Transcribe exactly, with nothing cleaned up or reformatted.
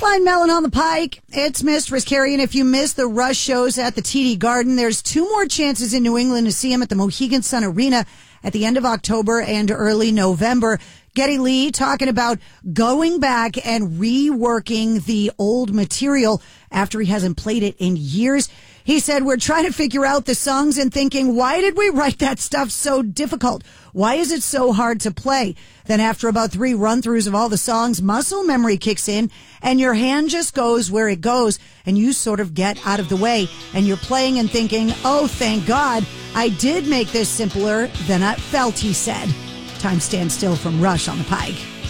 Blind Melon on the Pike. It's Mistress Carrie, and if you missed the Rush shows at the T D Garden, there's two more chances in New England to see him at the Mohegan Sun Arena at the end of October and early November. Geddy Lee talking about going back and reworking the old material after he hasn't played it in years. He said, we're trying to figure out the songs and thinking, why did we write that stuff so difficult? Why is it so hard to play? Then after about three run-throughs of all the songs, muscle memory kicks in and your hand just goes where it goes and you sort of get out of the way and you're playing and thinking, oh, thank God, I did make this simpler than I felt, he said. Time stands still from Rush on the Pike.